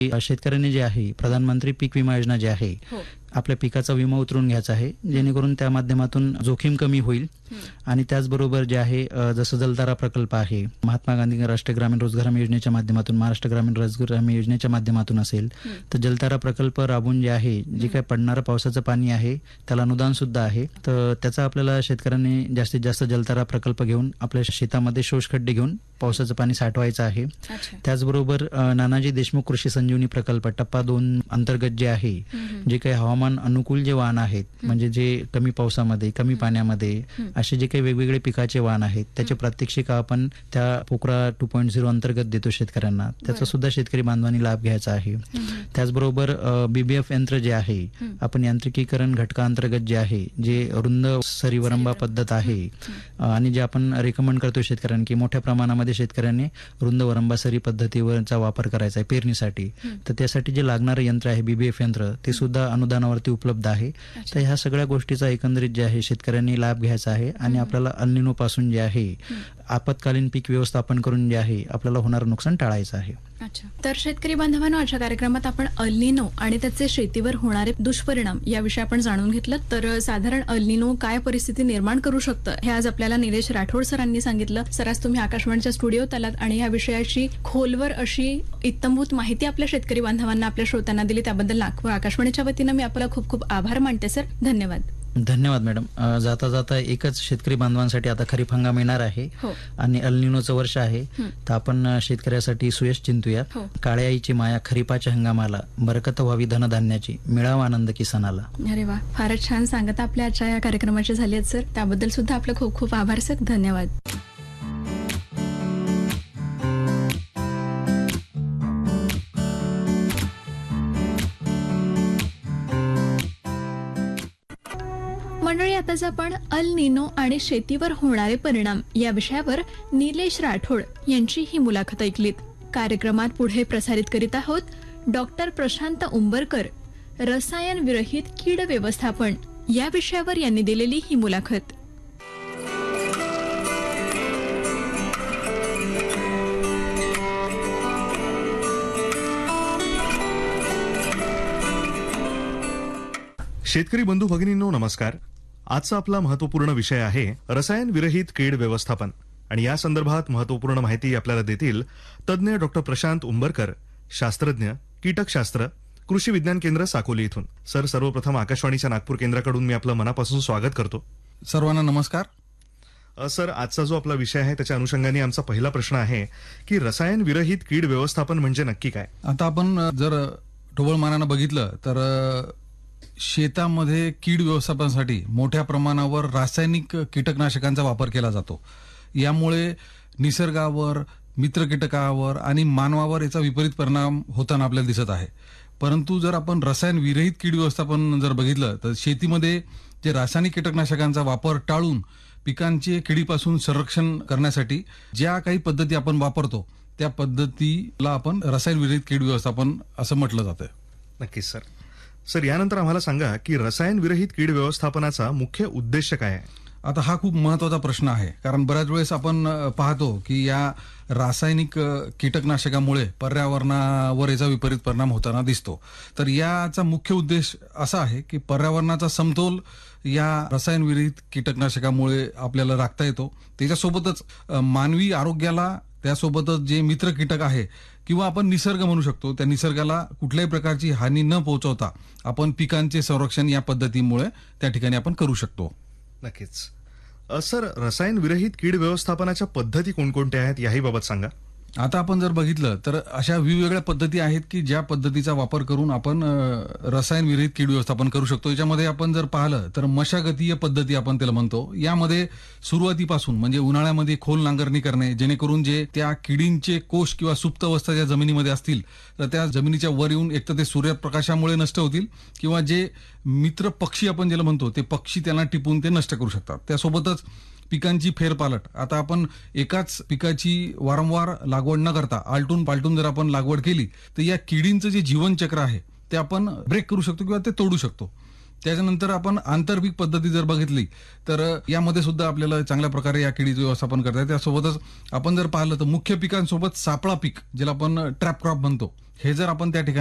शेतकऱ्यांनी जे आहे प्रधानमंत्री पीक विमा योजना जी आहे आपल्या पिकाचा विमा उतरून घ्यायचा आहे, जेणेकरून त्या माध्यमातून जोखीम कमी होईल. आणि त्याचबरोबर जे आहे जसं जलतारा प्रकल्प आहे, महात्मा गांधी राष्ट्रीय ग्रामीण रोजगार हमी योजनेच्या माध्यमातून, महाराष्ट्र ग्रामीण रोजगार हमी योजनेच्या माध्यमातून असेल तर जलतारा प्रकल्प राबवून जे आहे जे काही पडणारं पावसाचं पाणी आहे त्याला अनुदान सुद्धा आहे. तर त्याचा आपल्याला शेतकऱ्यांनी जास्तीत जास्त जलतारा प्रकल्प घेऊन आपल्या शेतामध्ये शोषखड्डे घेऊन पावसाचं पाणी साठवायचं आहे. त्याचबरोबर नानाजी देशमुख कृषी संजीवनी प्रकल्प टप्पा 2 अंतर्गत जे आहे जे काही हवामान अनुकूल जे वाहन आहेत, म्हणजे जे कमी पावसामध्ये कमी पाण्यामध्ये असे जे काही वेगवेगळे पिकाचे वाहन आहेत त्याचे प्रात्यक्षिक आपण त्या पोकरा 2.0 अंतर्गत देतो शेतकऱ्यांना. त्याचा सुद्धा शेतकरी बांधवांनी लाभ घ्यायचा आहे. त्याचबरोबर BBF यंत्र जे आहे आपण यांत्रिकीकरण घटकांतर्गत जे आहे जे रुंद सरीवरंबा पद्धत आहे आणि जे आपण रेकमेंड करतो शेतकऱ्यांना की मोठ्या प्रमाणामध्ये शेतकऱ्यांनी रुंद वरंबा सरी पद्धतीवरचा वापर करायचा आहे पेरणीसाठी. तर त्यासाठी जे लागणारं यंत्र आहे BBF यंत्र ते सुद्धा अनुदानावरती उपलब्ध आहे. तर ह्या सगळ्या गोष्टीचा एकंदरीत जे आहे शेतकऱ्यांनी लाभ घ्यायचा आहे आणि आपल्याला अल निनो पासून जे आहे आपत्कालीन पीक व्यवस्थापन करून जे आहे आपल्याला होणारं नुकसान टाळायचं आहे. अच्छा, तर शेतकरी बांधवांनो, आजच्या कार्यक्रमात आपण अल निनो आणि त्याचे शेतीवर होणारे दुष्परिणाम याविषयी आपण जाणून घेतलं. तर साधारण अल निनो काय परिस्थिती निर्माण करू शकतं हे आज आपल्याला निलेश राठोड सरांनी सांगितलं. सर, आज तुम्ही आकाशवाणीच्या स्टुडिओत आलात आणि या विषयाची खोलवर अशी इत्तमभूत माहिती आपल्या शेतकरी बांधवांना, आपल्या श्रोत्यांना दिली, त्याबद्दल लाखो आकाशवाणीच्या वतीनं मी आपला खूप खूप आभार मानते. सर, धन्यवाद. धन्यवाद मॅडम. जाता जाता एकच शेतकरी बांधवांसाठी आता खरीप हंगाम येणार आहे आणि अल निनोचं वर्ष आहे, तर आपण शेतकऱ्यासाठी सुयश चिंतूया. काळ्या आईची माया खरीपाच्या हंगामाला, बरकत व्हावी धनधान्याची, मिळावा आनंद किसानाला. अरे वा, फारच छान सांगत आपल्या आजच्या या कार्यक्रमाची झाली आहेत सर. त्याबद्दल सुद्धा आपलं खूप खूप आभार सर. धन्यवाद. मंडळी, आताच आपण अल निनो आणि शेतीवर होणारे परिणाम या विषयावर निलेश राठोड यांची ही मुलाखत ऐकलीत. कार्यक्रमात पुढे प्रसारित करीत आहोत डॉक्टर प्रशांत उंबरकर, रसायन विरहित कीड व्यवस्थापन या विषयावर यांनी दिलेली ही मुलाखत. शेतकरी बंधू भगिनींनो, नमस्कार. आजचा आपला महत्वपूर्ण विषय आहे रसायन विरहित कीड व्यवस्थापन आणि या संदर्भात महत्वपूर्ण माहिती आपल्याला देतील तज्ज्ञ डॉक्टर प्रशांत उंबरकर, शास्त्रज्ञ, कीटकशास्त्र, कृषी विज्ञान केंद्र साकोली इथून. सर, सर्वप्रथम आकाशवाणीच्या नागपूर केंद्राकडून मी आपलं मनापासून स्वागत करतो. सर्वांना नमस्कार. सर, आजचा जो आपला विषय आहे त्याच्या अनुषंगाने आमचा पहिला प्रश्न आहे की रसायन विरहित कीड व्यवस्थापन म्हणजे नक्की काय? आता आपण जर ढोबळमानानं बघितलं तर शेतामध्ये कीड व्यवस्थापनासाठी मोठ्या प्रमाणावर रासायनिक कीटकनाशकांचा वापर केला जातो. यामुळे निसर्गावर, मित्र कीटकावर आणि मानवावर याचा विपरीत परिणाम होताना आपल्याला दिसत आहे. परंतु जर आपण रसायन विरहित कीड व्यवस्थापन जर बघितलं तर शेतीमध्ये जे रासायनिक कीटकनाशकांचा वापर टाळून पिकांचे किडीपासून संरक्षण करण्यासाठी ज्या काही पद्धती आपण वापरतो त्या पद्धतीला आपण रसायन विरहित कीड व्यवस्थापन असं म्हटलं जातं. नक्कीच सर. सर, यानंतर आम्हाला सांगा की रसायन विरहित कीड व्यवस्थापनाचा मुख्य उद्देश काय आहे? आता हा खूप महत्वाचा प्रश्न आहे, कारण बऱ्याच वेळेस आपण पाहतो की या रासायनिक कीटकनाशकामुळे पर्यावरणावर याचा विपरीत परिणाम होताना दिसतो. तर याचा मुख्य उद्देश असा आहे की पर्यावरणाचा समतोल या रसायन विरहित कीटकनाशकामुळे आपल्याला राखता येतो. त्याच्यासोबतच मानवी आरोग्याला, त्यासोबतच जे मित्र कीटक आहे किंवा आपण निसर्ग म्हणू शकतो त्या निसर्गाला कुठल्याही प्रकारची हानी न पोहोचवता आपण पिकांचे संरक्षण या पद्धतीमुळे त्या ठिकाणी आपण करू शकतो. नक्कीच. सर, रसायन विरहित कीड व्यवस्थापनाच्या पद्धती कोणकोणत्या आहेत याही बाबत सांगा. आता आपण जर बघितलं तर अशा वेगवेगळ्या पद्धती आहेत की ज्या पद्धतीचा वापर करून आपण रसायन विरहित कीड व्यवस्थापन करू शकतो. याच्यामध्ये आपण जर पाहिलं तर मशागतीय पद्धती आपण त्याला म्हणतो. यामध्ये सुरुवातीपासून म्हणजे उन्हाळ्यामध्ये खोल नांगरणी करणे, जेणेकरून जे त्या किडींचे कोष किंवा सुप्त अवस्था ज्या जमिनीमध्ये असतील तर त्या जमिनीच्या वर येऊन एक तर ते सूर्यप्रकाशामुळे नष्ट होतील किंवा जे मित्र पक्षी आपण ज्याला म्हणतो ते पक्षी त्यांना टिपून ते नष्ट करू शकतात. त्यासोबतच पिकांची फेरपालट. आता आपण एकाच पिकाची वारंवार लागवड न करता आलटून पालटून जर आपण लागवड केली तर या किडींचं जे जीवनचक्र आहे ते आपण ब्रेक करू शकतो किंवा ते तोडू शकतो. त्याच्यानंतर आपण आंतरपीक पद्धती जर बघितली तर यामध्ये सुद्धा आपल्याला चांगल्या प्रकारे या किडीचं व्यवस्थापन करता येईल. त्यासोबतच आपण जर पाहिलं तर मुख्य पिकांसोबत सापळा पीक, ज्याला आपण ट्रॅप क्रॉप म्हणतो, हे जर आपण त्या ठिकाणी